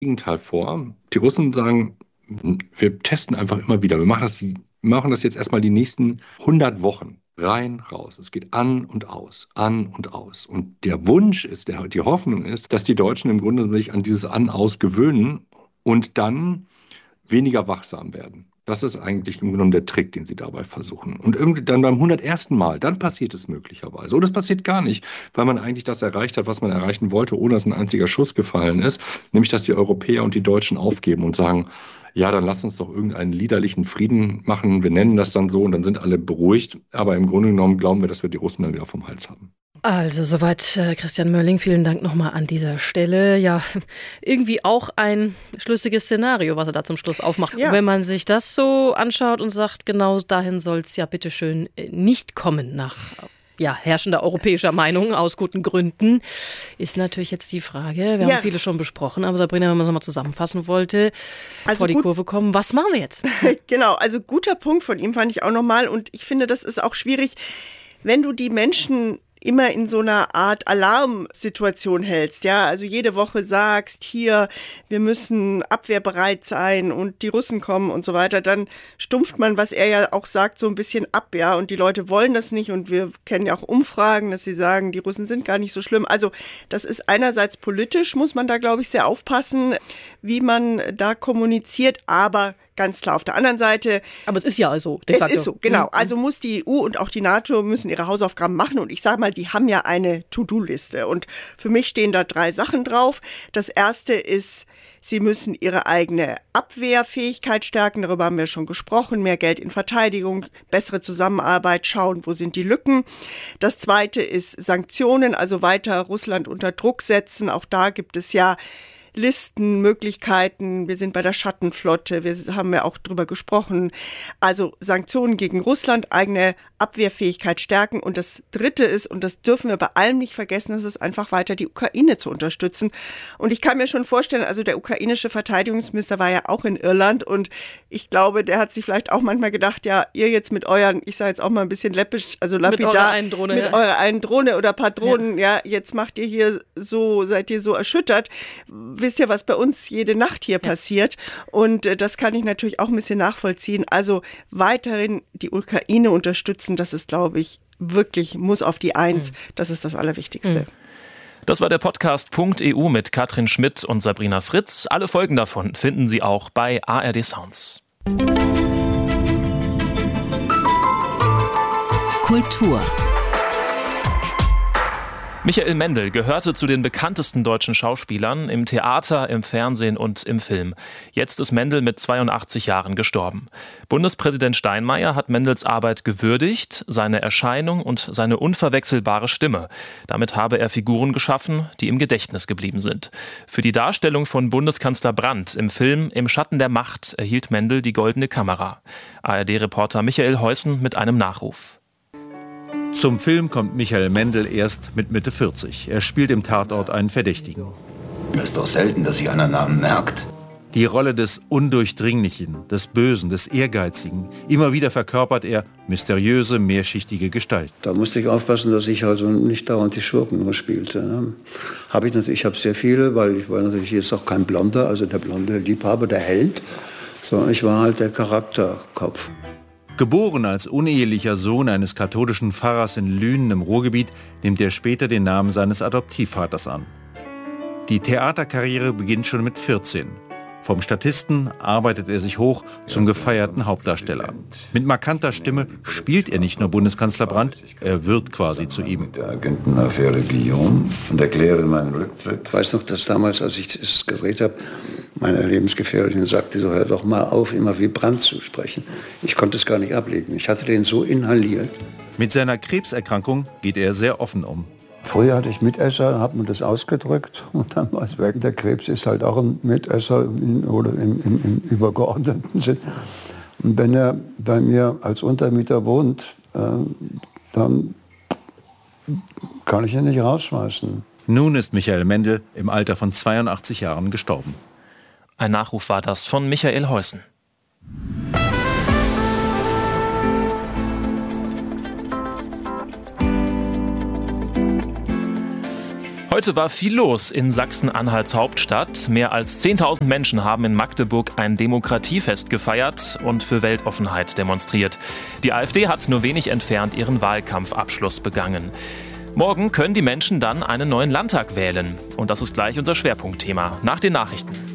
Gegenteil vor. Die Russen sagen, wir testen einfach immer wieder. Wir machen das jetzt erstmal die nächsten 100 Wochen. Rein, raus. Es geht an und aus, an und aus. Und der Wunsch ist, die Hoffnung ist, dass die Deutschen im Grunde sich an dieses An-Aus gewöhnen und dann weniger wachsam werden. Das ist eigentlich im Grunde genommen der Trick, den sie dabei versuchen. Und irgendwie dann beim 101. Mal, dann passiert es möglicherweise. Oder es passiert gar nicht, weil man eigentlich das erreicht hat, was man erreichen wollte, ohne dass ein einziger Schuss gefallen ist. Nämlich, dass die Europäer und die Deutschen aufgeben und sagen, ja, dann lass uns doch irgendeinen liederlichen Frieden machen. Wir nennen das dann so und dann sind alle beruhigt. Aber im Grunde genommen glauben wir, dass wir die Russen dann wieder vom Hals haben. Also soweit Christian Mölling, vielen Dank nochmal an dieser Stelle. Ja, irgendwie auch ein schlüssiges Szenario, was er da zum Schluss aufmacht. Ja. Wenn man sich das so anschaut und sagt, genau dahin soll es ja bitteschön nicht kommen nach herrschender europäischer Meinung aus guten Gründen, ist natürlich jetzt die Frage, wir haben viele schon besprochen, aber Sabrina, wenn man es nochmal zusammenfassen wollte, vor die Kurve kommen, was machen wir jetzt? Genau, also guter Punkt von ihm fand ich auch nochmal und ich finde, das ist auch schwierig, wenn du die Menschen immer in so einer Art Alarmsituation hältst, ja, also jede Woche sagst, hier, wir müssen abwehrbereit sein und die Russen kommen und so weiter, dann stumpft man, was er ja auch sagt, so ein bisschen ab, ja, und die Leute wollen das nicht und wir kennen ja auch Umfragen, dass sie sagen, die Russen sind gar nicht so schlimm, also das ist einerseits politisch, muss man da, glaube ich, sehr aufpassen, wie man da kommuniziert, aber ganz klar auf der anderen Seite. Aber es ist ja so. Es ist so, genau. Also muss die EU und auch die NATO müssen ihre Hausaufgaben machen. Und ich sage mal, die haben ja eine To-Do-Liste. Und für mich stehen da 3 Sachen drauf. Das erste ist, sie müssen ihre eigene Abwehrfähigkeit stärken. Darüber haben wir schon gesprochen. Mehr Geld in Verteidigung, bessere Zusammenarbeit, schauen, wo sind die Lücken. Das zweite ist Sanktionen, also weiter Russland unter Druck setzen. Auch da gibt es ja Listen, Möglichkeiten, wir sind bei der Schattenflotte, wir haben ja auch drüber gesprochen. Also Sanktionen gegen Russland, eigene Abwehrfähigkeit stärken. Und das Dritte ist, und das dürfen wir bei allem nicht vergessen, das ist einfach weiter die Ukraine zu unterstützen. Und ich kann mir schon vorstellen, also der ukrainische Verteidigungsminister war ja auch in Irland und ich glaube, der hat sich vielleicht auch manchmal gedacht, ja, ihr jetzt mit euren, ich sage jetzt auch mal ein bisschen läppisch, also lapidar, mit eurer einen Drohne oder paar Drohnen, ja, jetzt macht ihr hier so, seid ihr so erschüttert. Wisst ihr, was bei uns jede Nacht hier passiert? Und das kann ich natürlich auch ein bisschen nachvollziehen. Also weiterhin die Ukraine unterstützen, das ist, glaube ich, wirklich muss auf die Eins. Das ist das Allerwichtigste. Das war der Podcast .eu mit Katrin Schmidt und Sabrina Fritz. Alle Folgen davon finden Sie auch bei ARD Sounds. Kultur. Michael Mendl gehörte zu den bekanntesten deutschen Schauspielern im Theater, im Fernsehen und im Film. Jetzt ist Mendl mit 82 Jahren gestorben. Bundespräsident Steinmeier hat Mendls Arbeit gewürdigt, seine Erscheinung und seine unverwechselbare Stimme. Damit habe er Figuren geschaffen, die im Gedächtnis geblieben sind. Für die Darstellung von Bundeskanzler Brandt im Film Im Schatten der Macht erhielt Mendl die Goldene Kamera. ARD-Reporter Michael Heusen mit einem Nachruf. Zum Film kommt Michael Mendl erst mit Mitte 40. Er spielt im Tatort einen Verdächtigen. Es ist doch selten, dass sich einer Namen merkt. Die Rolle des Undurchdringlichen, des Bösen, des Ehrgeizigen. Immer wieder verkörpert er mysteriöse, mehrschichtige Gestalten. Da musste ich aufpassen, dass ich also nicht dauernd die Schurken nur spielte. Ne? Ich habe sehr viele, weil ich war natürlich jetzt auch kein Blonder, also der blonde Liebhaber, der Held. So, ich war halt der Charakterkopf. Geboren als unehelicher Sohn eines katholischen Pfarrers in Lünen im Ruhrgebiet, nimmt er später den Namen seines Adoptivvaters an. Die Theaterkarriere beginnt schon mit 14. Vom Statisten arbeitet er sich hoch zum gefeierten Hauptdarsteller. Mit markanter Stimme spielt er nicht nur Bundeskanzler Brandt, er wird quasi zu ihm. Der Agentenaffäre Guillaume und erkläre meinen Rücktritt. Ich weiß noch, dass damals, als ich es gedreht habe, meine Lebensgefährtin sagte, so hör doch mal auf, immer wie Brandt zu sprechen. Ich konnte es gar nicht ablegen. Ich hatte den so inhaliert. Mit seiner Krebserkrankung geht er sehr offen um. Früher hatte ich Mitesser, habe mir das ausgedrückt und dann war es weg. Der Krebs ist halt auch ein Mitesser oder im übergeordneten Sinn. Und wenn er bei mir als Untermieter wohnt, dann kann ich ihn nicht rausschmeißen. Nun ist Michael Mendl im Alter von 82 Jahren gestorben. Ein Nachruf war das von Michael Heusen. Heute war viel los in Sachsen-Anhalts Hauptstadt. Mehr als 10.000 Menschen haben in Magdeburg ein Demokratiefest gefeiert und für Weltoffenheit demonstriert. Die AfD hat nur wenig entfernt ihren Wahlkampfabschluss begangen. Morgen können die Menschen dann einen neuen Landtag wählen. Und das ist gleich unser Schwerpunktthema nach den Nachrichten.